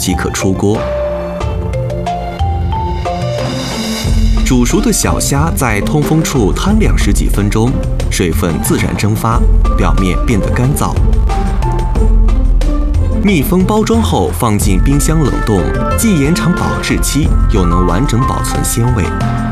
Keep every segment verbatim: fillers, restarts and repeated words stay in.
即可出锅。煮熟的小虾在通风处摊晾十几分钟，水分自然蒸发，表面变得干燥。密封包装后放进冰箱冷冻，既延长保质期，又能完整保存鲜味。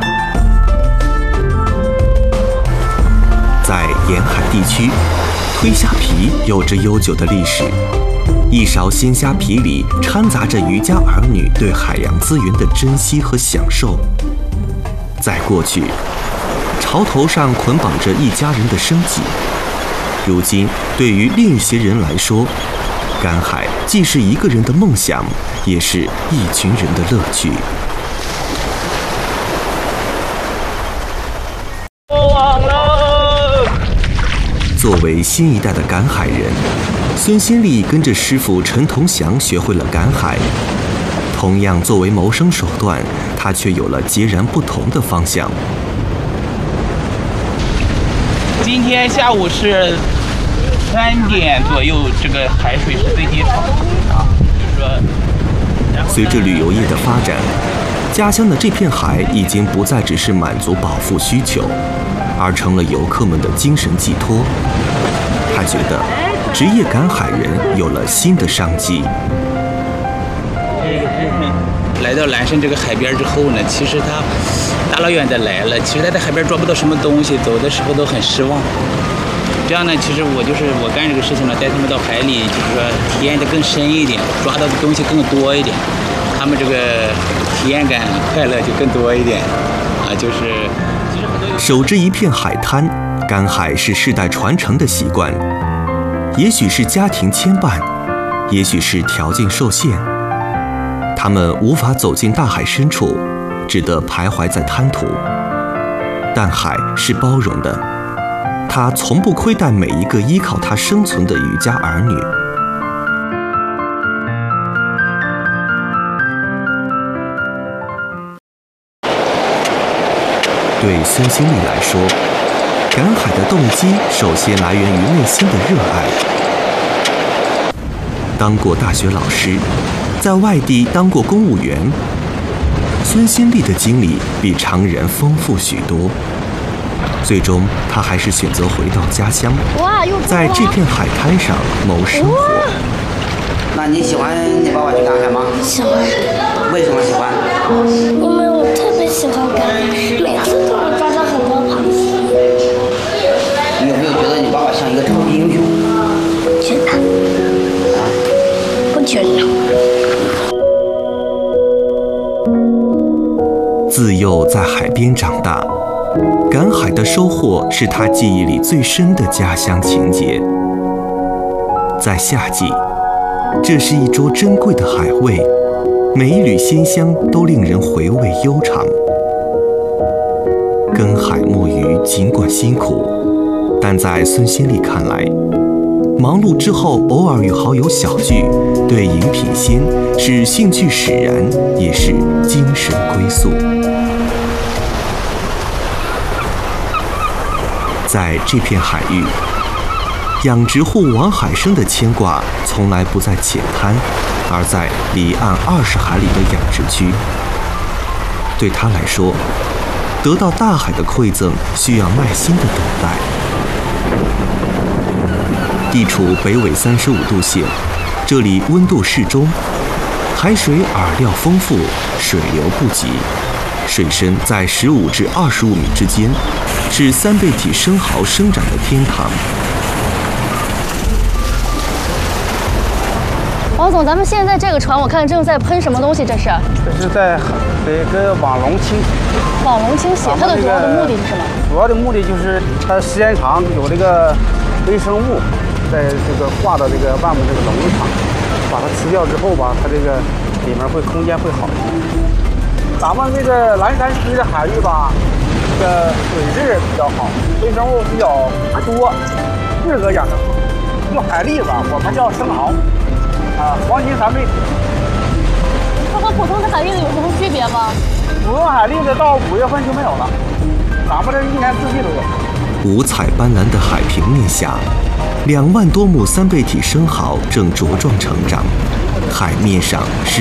在沿海地区，推虾皮有着悠久的历史。一勺鲜虾皮里掺杂着渔家儿女对海洋资源的珍惜和享受。在过去，潮头上捆绑着一家人的生计。如今，对于另一些人来说，赶海既是一个人的梦想，也是一群人的乐趣。 过网了！ 作为新一代的赶海人，孙新丽跟着师傅陈同祥学会了赶海。同样作为谋生手段，他却有了截然不同的方向。 今天下午是三点左右，这个海水是最低潮啊，就是说， 随着旅游业的发展，家乡的这片海已经不再只是满足饱腹需求，而成了游客们的精神寄托。他觉得，职业赶海人有了新的商机。 来到蓝山这个海边之后呢，其实他大老远的来了，其实他在海边抓不到什么东西，走的时候都很失望。这样呢，其实我就是我干这个事情呢，带他们到海里，就是说体验的更深一点，抓到的东西更多一点，他们这个体验感、快乐就更多一点啊，就是其实很多守着一片海滩，赶海是世代传承的习惯，也许是家庭牵绊，也许是条件受限。他们无法走进大海深处，只得徘徊在滩涂。但海是包容的，它从不亏待每一个依靠它生存的渔家儿女。对孙新丽来说，赶海的动机首先来源于内心的热爱。当过大学老师，在外地当过公务员，孙新丽的经历比常人丰富许多。最终，她还是选择回到家乡，在这片海滩上谋生活。 那你喜欢你爸爸去赶海吗？ 喜欢。 为什么喜欢？ 因为我特别喜欢赶海，每次都能抓到很多螃蟹。 你有没有觉得你爸爸像一个超级英雄？ 觉得。啊？不觉得。 自幼在海边长大，赶海的收获是他记忆里最深的家乡情结。在夏季，这是一桌珍贵的海味，每一缕鲜香都令人回味悠长。耕海摸鱼尽管辛苦，但在孙新丽看来，忙碌之后偶尔与好友小聚，对饮品鲜是兴趣使然，也是精神归宿。在这片海域，养殖户王海生的牵挂从来不在浅滩，而在离岸二十海里的养殖区。对他来说，得到大海的馈赠需要耐心的等待。地处北纬三十五度线，这里温度适中，海水饵料丰富，水流不急，水深在十五至二十五米之间，是三倍体生蚝生长的天堂。 王总，咱们现在这个船，我看正在喷什么东西？这是？ 这是在给个网笼清洗。 网笼清洗，它的主要的目的是什么？ 主要的目的就是它时间长有这个微生物，在这个挂到这个万木这个笼子上，把它吃掉之后吧，它这个里面会空间会好一些。咱们这个蓝山区的海域吧，这个水质比较好，微生物比较多，适合养殖。用海蛎子，我们叫生蚝。啊，黄金三倍体。 它和普通的海蛎子有什么区别吗？ 普通海蛎子到五月份就没有了，咱们这一年四季都有。 五彩斑斓的海平面下，两万多亩三倍体生蚝正茁壮成长，海面上是